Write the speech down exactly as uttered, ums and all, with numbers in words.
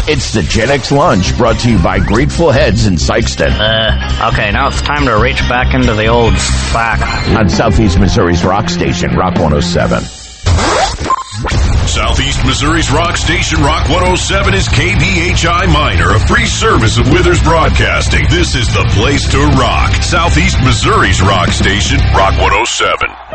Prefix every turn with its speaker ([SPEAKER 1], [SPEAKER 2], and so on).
[SPEAKER 1] It's the Gen X Lunch, brought to you by Grateful Heads in Sykeston.
[SPEAKER 2] Uh, okay, now it's time to reach back into the old sack.
[SPEAKER 1] On Southeast Missouri's rock station, Rock one oh seven.
[SPEAKER 3] Southeast Missouri's rock station, Rock one oh seven, is K B H I Minor, a free service of Withers Broadcasting. This is the place to rock. Southeast Missouri's rock station, Rock one oh seven.